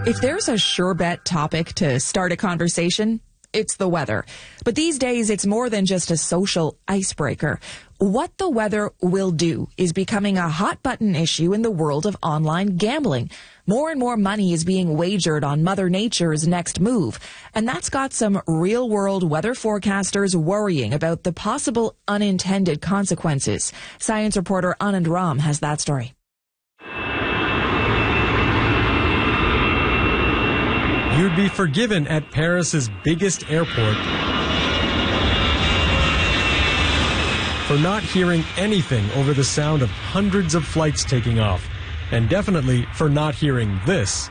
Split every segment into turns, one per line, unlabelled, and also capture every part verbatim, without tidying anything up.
If there's a sure bet topic to start a conversation, it's the weather. But these days, it's more than just a social icebreaker. What the weather will do is becoming a hot button issue in the world of online gambling. More and more money is being wagered on Mother Nature's next move. And that's got some real world weather forecasters worrying about the possible unintended consequences. Science reporter Anand Ram has that story.
You'd be forgiven at Paris's biggest airport for not hearing anything over the sound of hundreds of flights taking off, and definitely for not hearing this.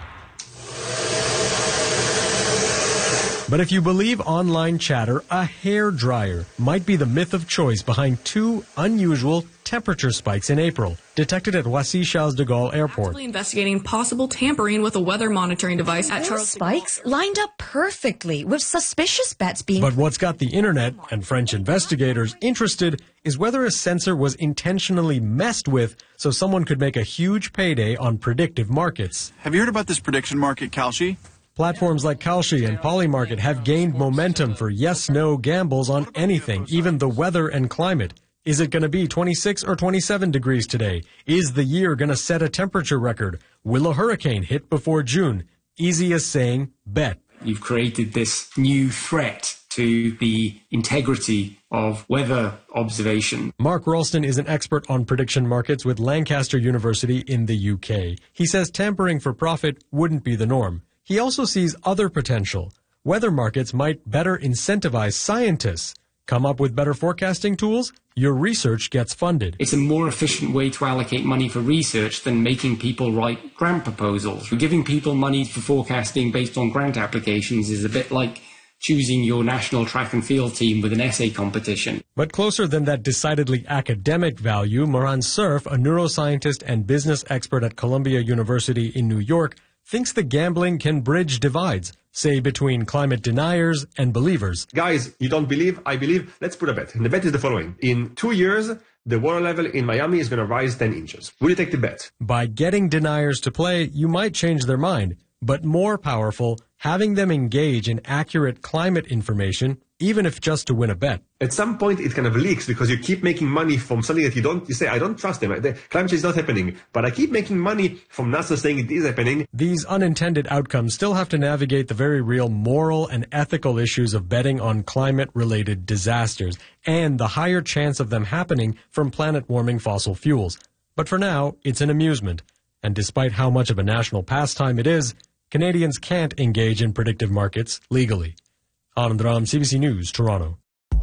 But if you believe online chatter, a hairdryer might be the myth of choice behind two unusual temperature spikes in April, detected at Roissy-Charles de Gaulle Airport.
Actively investigating possible tampering with a weather monitoring device at Charles de Gaulle.
Spikes lined up perfectly, with suspicious bets being...
But what's got the internet and French investigators interested is whether a sensor was intentionally messed with so someone could make a huge payday on predictive markets.
Have you heard about this prediction market, Kalshi?
Platforms like Kalshi and Polymarket have gained momentum for yes-no gambles on anything, even the weather and climate. Is it going to be twenty-six or twenty-seven degrees today? Is the year going to set a temperature record? Will a hurricane hit before June? Easy as saying, bet.
You've created this new threat to the integrity of weather observation.
Mark Ralston is an expert on prediction markets with Lancaster University in the U K. He says tampering for profit wouldn't be the norm. He also sees other potential. Weather markets might better incentivize scientists. Come up with better forecasting tools, your research gets funded.
It's a more efficient way to allocate money for research than making people write grant proposals. Giving people money for forecasting based on grant applications is a bit like choosing your national track and field team with an essay competition.
But closer than that decidedly academic value, Moran Cerf, a neuroscientist and business expert at Columbia University in New York, thinks the gambling can bridge divides, say between climate deniers and believers.
Guys, you don't believe, I believe, let's put a bet. And the bet is the following. In two years, the water level in Miami is going to rise ten inches. Will you take the bet?
By getting deniers to play, you might change their mind. But more powerful, having them engage in accurate climate information, even if just to win a bet.
At some point, it kind of leaks because you keep making money from something that you don't, you say, I don't trust them. The climate change is not happening. But I keep making money from NASA saying it is happening.
These unintended outcomes still have to navigate the very real moral and ethical issues of betting on climate-related disasters and the higher chance of them happening from planet-warming fossil fuels. But for now, it's an amusement. And despite how much of a national pastime it is, Canadians can't engage in predictive markets legally. Anand Ram, C B C News, Toronto.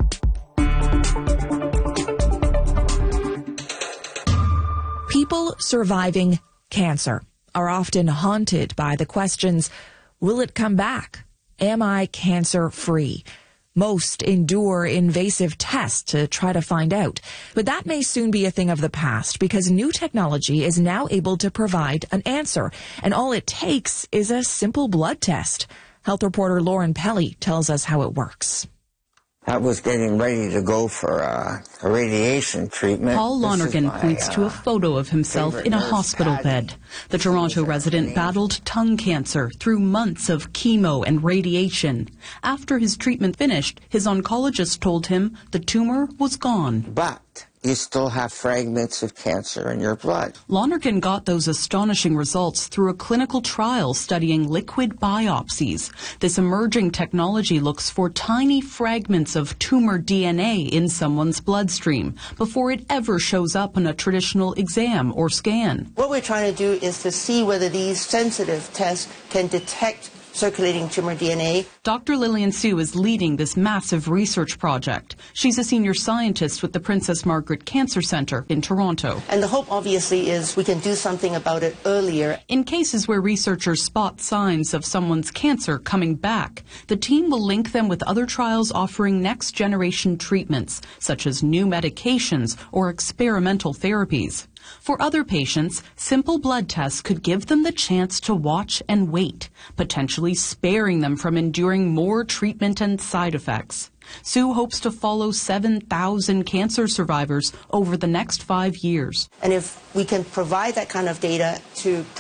People surviving cancer are often haunted by the questions, will it come back? Am I cancer-free? Most endure invasive tests to try to find out. But that may soon be a thing of the past because new technology is now able to provide an answer. And all it takes is a simple blood test. Health reporter Lauren Pelly tells us how it works.
I was getting ready to go for uh, a radiation treatment.
Paul Lonergan my, points uh, to a photo of himself in a hospital bed. The Toronto resident battled tongue cancer through months of chemo and radiation. After his treatment finished, his oncologist told him the tumor was gone.
But you still have fragments of cancer in your blood.
Lonergan got those astonishing results through a clinical trial studying liquid biopsies. This emerging technology looks for tiny fragments of tumor D N A in someone's bloodstream before it ever shows up on a traditional exam or scan.
What we're trying to do is to see whether these sensitive tests can detect circulating tumor D N A.
Doctor Lillian Sue is leading this massive research project. She's a senior scientist with the Princess Margaret Cancer Centre in Toronto.
And the hope, obviously, is we can do something about it earlier.
In cases where researchers spot signs of someone's cancer coming back, the team will link them with other trials offering next-generation treatments, such as new medications or experimental therapies. For other patients, simple blood tests could give them the chance to watch and wait, potentially sparing them from enduring more treatment and side effects. Sue hopes to follow seven thousand cancer survivors over the next five years.
And if we can provide that kind of data to